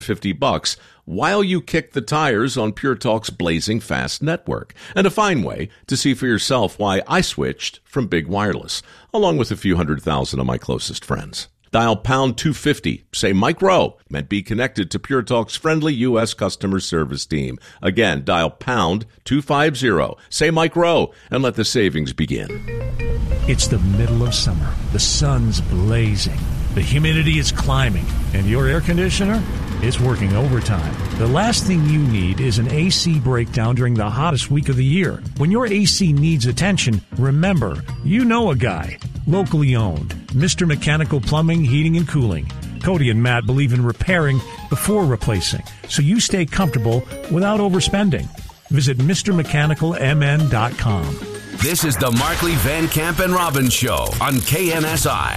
$50 while you kick the tires on Pure Talk's blazing fast network, and a fine way to see for yourself why I switched from Big Wireless, along with a few 100,000 of my closest friends. Dial pound 250, say Mike Rowe, and be connected to Pure Talk's friendly U.S. customer service team. Again, dial pound 250, say Mike Rowe, and let the savings begin. It's the middle of summer. The sun's blazing. The humidity is climbing. And your air conditioner is working overtime. The last thing you need is an AC breakdown during the hottest week of the year. When your AC needs attention, remember, you know a guy. Locally owned. Mr. Mechanical Plumbing, Heating, and Cooling. Cody and Matt believe in repairing before replacing, so you stay comfortable without overspending. Visit MrMechanicalMN.com. This is the Markley, Van Camp, and Robbins Show on KNSI.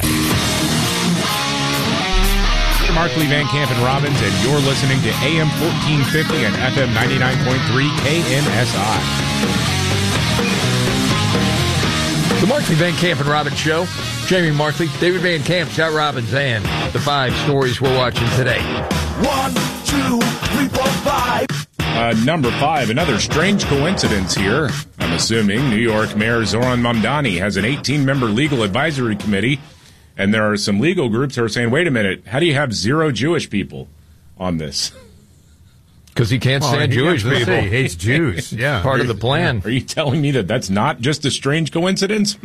Markley, Van Camp, and Robbins, and you're listening to AM 1450 and FM 99.3 KNSI. The Markley, Van Camp, and Robbins Show. Jamie Markley, David Van Camp, Scott Robbins, and the 5 stories we're watching today. 1, 2, 3, 4, 5. Number 5, another strange coincidence here. I'm assuming New York Mayor Zoran Mamdani has an 18-member legal advisory committee, and there are some legal groups who are saying, wait a minute, how do you have 0 Jewish people on this? Because he can't stand Jewish people. He hates Jews. Yeah. Part of the plan. Are you telling me that that's not just a strange coincidence?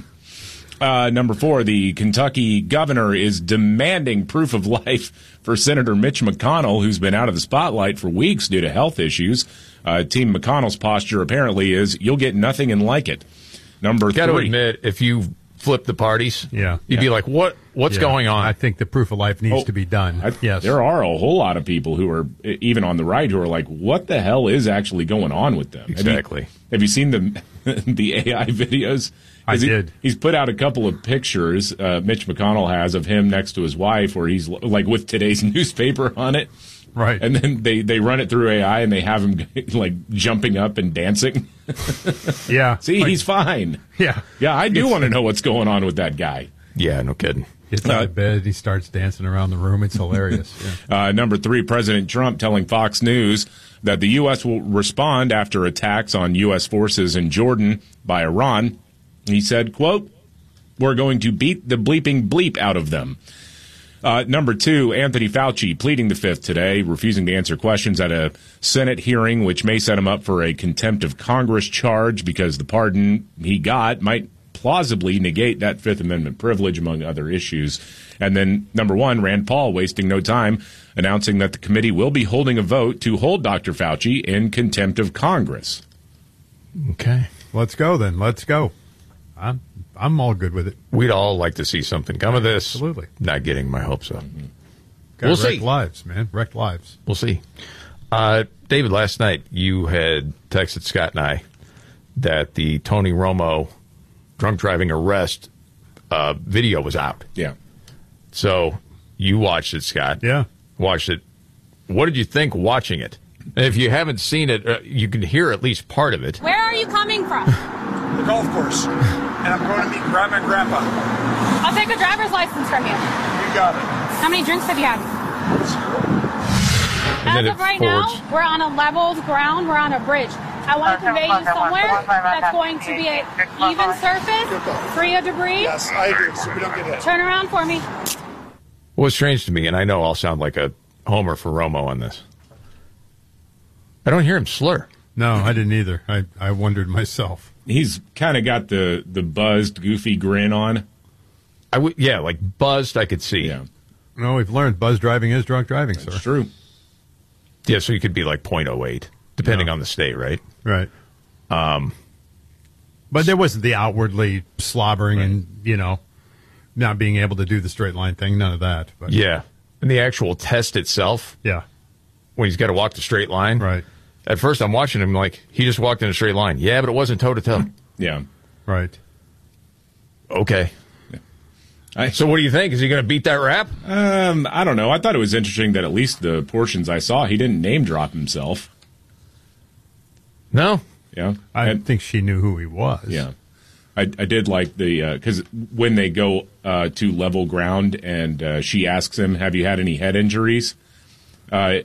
Number 4, the Kentucky governor is demanding proof of life for Senator Mitch McConnell, who's been out of the spotlight for weeks due to health issues. Team McConnell's posture apparently is, you'll get nothing and like it. Number 3. Got to admit, if you flip the parties, you'd be like, what's going on? I think the proof of life needs to be done. Yes. There are a whole lot of people who are, even on the right, who are like, what the hell is actually going on with them? Exactly. Have you seen the AI videos? I did. He's put out a couple of pictures, Mitch McConnell has, of him next to his wife, where he's like with today's newspaper on it. Right. And then they run it through AI and they have him like jumping up and dancing. Yeah. See, he's fine. Yeah. Yeah, I do want to know what's going on with that guy. Yeah, no kidding. Gets out of bed, he starts dancing around the room. It's hilarious. Yeah. Number 3, President Trump telling Fox News that the U.S. will respond after attacks on U.S. forces in Jordan by Iran. He said, quote, we're going to beat the bleeping bleep out of them. Number 2, Anthony Fauci pleading the fifth today, refusing to answer questions at a Senate hearing, which may set him up for a contempt of Congress charge because the pardon he got might plausibly negate that Fifth Amendment privilege, among other issues. And then number 1, Rand Paul wasting no time, announcing that the committee will be holding a vote to hold Dr. Fauci in contempt of Congress. Okay. Let's go then. Let's go. I'm all good with it. We'd all like to see something come of this. Absolutely. Not getting my hopes up. We'll see. Wrecked lives, man. Wrecked lives. We'll see. David, last night you had texted Scott and I that the Tony Romo drunk driving arrest video was out. Yeah. So you watched it, Scott. Yeah. Watched it. What did you think watching it? And if you haven't seen it, you can hear at least part of it. Where are you coming from? The golf course. And I'm going to meet Grandma and Grandpa. I'll take a driver's license from you. You got it. How many drinks have you had? As of right now, we're on a leveled ground. We're on a bridge. I want to convey you somewhere that's going to be an even surface, free of debris. Yes, I agree, so we don't get hit. Turn around for me. What's strange to me, and I know I'll sound like a homer for Romo on this, I don't hear him slur. No, I didn't either. I wondered myself. He's kind of got the buzzed, goofy grin on. Yeah, like buzzed, I could see. Yeah. No, we've learned buzz driving is drunk driving, sir. That's true. Yeah, so you could be like 0.08, depending on the state, right? Right. But there wasn't the outwardly slobbering and, not being able to do the straight line thing. None of that. But. Yeah. And the actual test itself. Yeah. When he's got to walk the straight line. Right. At first, I'm watching him like, he just walked in a straight line. Yeah, but it wasn't toe-to-toe. Yeah. Right. Okay. Yeah. So what do you think? Is he going to beat that rap? I don't know. I thought it was interesting that at least the portions I saw, he didn't name drop himself. No. Yeah. I think she knew who he was. Yeah. I did like because when they go to level ground and she asks him, have you had any head injuries?